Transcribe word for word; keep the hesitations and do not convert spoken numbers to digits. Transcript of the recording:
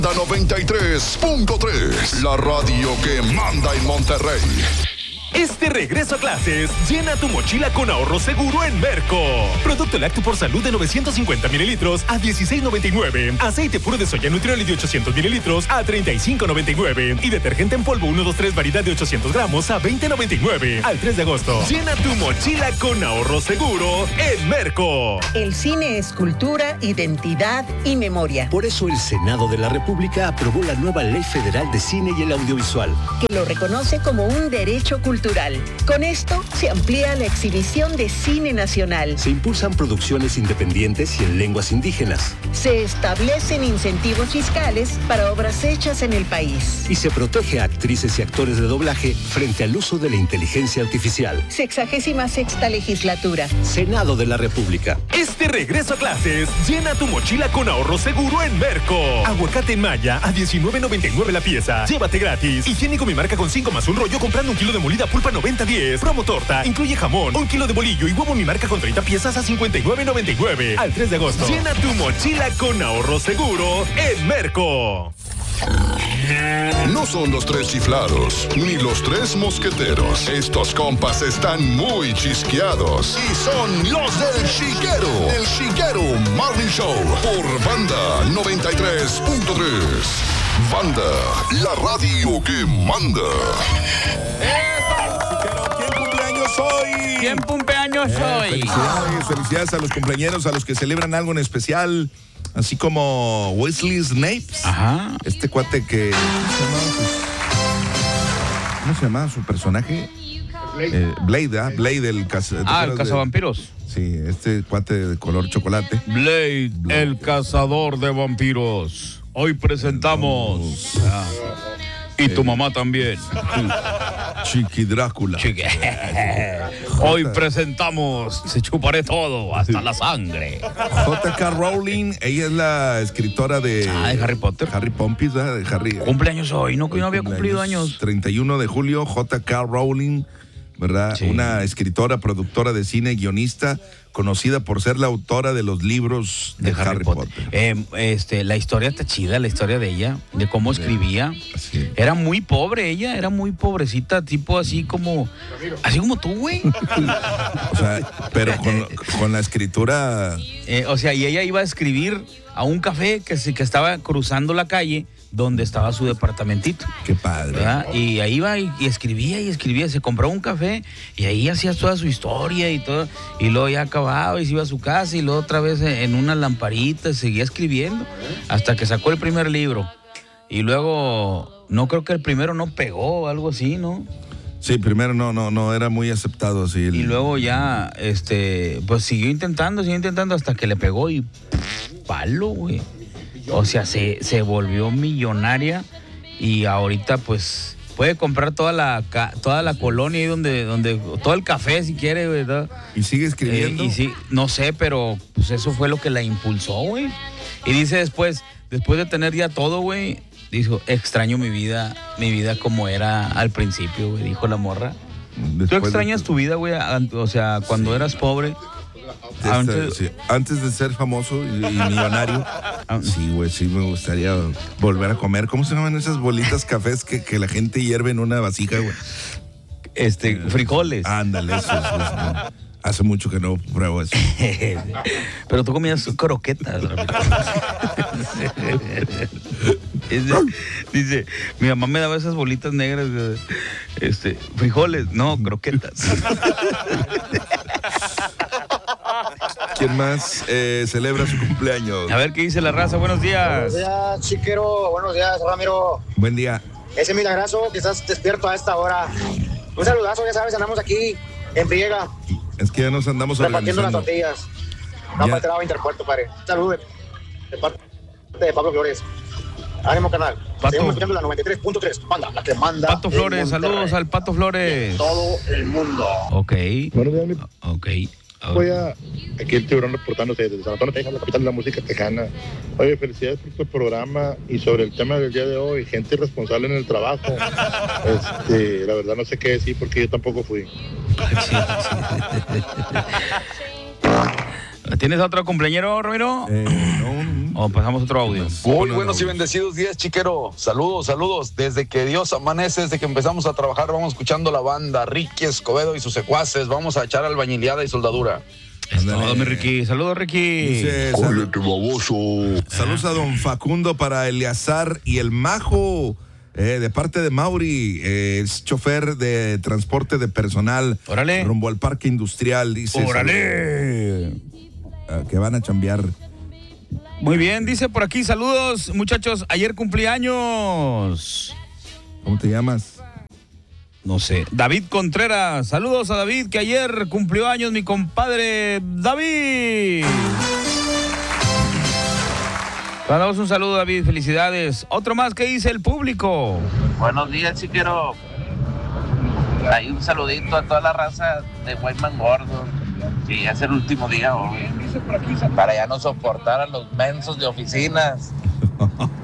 noventa y tres punto tres, la radio que manda en Monterrey. Este regreso a clases, llena tu mochila con ahorro seguro en Merco. Producto lácteo por salud de novecientos cincuenta mililitros a dieciséis noventa y nueve. Aceite puro de soya Nutrioli de ochocientos mililitros a treinta y cinco noventa y nueve. Y detergente en polvo uno dos tres variedad de ochocientos gramos a veinte noventa y nueve. Al tres de agosto, llena tu mochila con ahorro seguro en Merco. El cine es cultura, identidad y memoria. Por eso el Senado de la República aprobó la nueva Ley Federal de Cine y el Audiovisual, que lo reconoce como un derecho cultural. Con esto se amplía la exhibición de cine nacional. Se impulsan producciones independientes y en lenguas indígenas. Se establecen incentivos fiscales para obras hechas en el país. Y se protege a actrices y actores de doblaje frente al uso de la inteligencia artificial. Sexagésima sexta legislatura. Senado de la República. Este regreso a clases, llena tu mochila con ahorro seguro en Merco. Aguacate en Maya a diecinueve noventa y nueve la pieza. Llévate gratis. Higiénico Mi Marca con cinco más un rollo comprando un kilo de molida pulpa noventa diez. Promo torta. Incluye jamón, un kilo de bolillo y huevo Mi Marca con treinta piezas a cincuenta y nueve noventa y nueve. Al tres de agosto. Llena tu mochila con ahorro seguro en Merco. No son los tres chiflados, ni los tres mosqueteros. Estos compas están muy chisqueados y son los del Chiquero. El Chiquero Morning Show por Banda noventa y tres punto tres. Banda, la radio que manda. Hoy. ¿Quién cumpleaños eh, hoy? Felicidades, felicidades a los cumpleañeros, a los que celebran algo en especial, así como Wesley Snipes. Ajá. Este cuate que... ¿Cómo se llama su personaje? Blade. Eh, Blade, ¿ah? Blade, el cazador. Ah, el cazavampiros. Sí, este cuate de color chocolate. Blade, Blade, el cazador de vampiros. Hoy presentamos... Ah. Y tu mamá también. Chiqui Drácula. Chiqui. Hoy presentamos Se chuparé todo, hasta la sangre. J K Rowling, ella es la escritora de... Ah, de Harry Potter. Harry Pompis, ¿verdad? De Harry. Cumpleaños hoy, no que no había cumplido años. treinta y uno de julio, J K Rowling, ¿verdad? Sí. Una escritora, productora de cine, guionista, conocida por ser la autora de los libros de, de Harry, Harry Potter. Potter. Eh, este, la historia está chida, la historia de ella, de cómo escribía. Sí. Era muy pobre ella, era muy pobrecita, tipo así como, así como tú, güey. O sea, pero con, con la escritura... Eh, o sea, y ella iba a escribir a un café que, se, que estaba cruzando la calle donde estaba su departamentito. Qué padre. ¿Verdad? Y ahí iba y, y escribía y escribía, se compró un café y ahí hacía toda su historia y todo, y luego ya acababa y se iba a su casa y luego otra vez en una lamparita seguía escribiendo hasta que sacó el primer libro. Y luego, no creo que el primero no pegó o algo así, ¿no? Sí, primero no, no, no era muy aceptado así. El... Y luego ya, este, pues siguió intentando, siguió intentando hasta que le pegó y palo, güey. O sea, se, se volvió millonaria y ahorita pues puede comprar toda la toda la colonia ahí donde, donde todo el café si quiere, ¿verdad? ¿Y sigue escribiendo? Eh, y sí, no sé, pero pues eso fue lo que la impulsó, güey. Y dice después, después de tener ya todo, güey, dijo, extraño mi vida, mi vida como era al principio, güey, dijo la morra. Después ¿Tú extrañas de... tu vida, güey? O sea, cuando sí. eras pobre... Este, antes, sí, antes de ser famoso y, y millonario, sí, güey, sí me gustaría volver a comer. ¿Cómo se llaman esas bolitas cafés que, que la gente hierve en una vasija, güey? Este, frijoles. Ándale, eso, eso, eso. Hace mucho que no pruebo eso. Pero tú comías croquetas. dice, dice, mi mamá me daba esas bolitas negras, este, frijoles, no, croquetas. ¿Quién más eh, celebra su cumpleaños? A ver qué dice la raza. Buenos días. Buenos días, Chiquero. Buenos días, Ramiro. Buen día. Ese milagrazo que estás despierto a esta hora. Un saludazo, ya sabes, andamos aquí en friega. Es que ya nos andamos repartiendo organizando. las tortillas. No para el Interpuerto, padre. Salud de parte de Pablo Flores. Ánimo, canal. Pato. Seguimos escuchando la noventa y tres punto tres. Banda, la que manda. Pato Flores, saludos al Pato Flores. Todo el mundo. Ok. Buenos días, mi... Ok. Voy a... Aquí el Tiburón reportándose desde San Antonio, Texas, la capital de la música tejana. Oye, felicidades por tu programa y sobre el tema del día de hoy, gente irresponsable en el trabajo. Este, la verdad no sé qué decir porque yo tampoco fui. ¿Tienes otro cumpleañero, Ramiro? Eh, no, O pasamos otro audio. Muy buenos y bendecidos días, chiquero. Saludos, saludos. Desde que Dios amanece, desde que empezamos a trabajar, vamos escuchando la banda Ricky Escobedo y sus secuaces. Vamos a echar albañileada y soldadura. Es todo, mi Ricky. Saludos, Ricky. Dice, sal- Saludos a don Facundo para Eleazar y el Majo. Eh, de parte de Mauri, eh, es chofer de transporte de personal. Órale. Rumbo al parque industrial, dice. Órale. Uh, que van a chambear. Muy bien, dice por aquí, saludos, muchachos. Ayer cumplí años. ¿Cómo te llamas? No sé. David Contreras. Saludos a David, que ayer cumplió años mi compadre David. Mandamos un saludo, David. Felicidades. Otro más que dice el público. Buenos días, chiquero. Hay un saludito a toda la raza de Guayman Gordo. Que ya es el último día hoy. Para ya no soportar a los mensos de oficinas.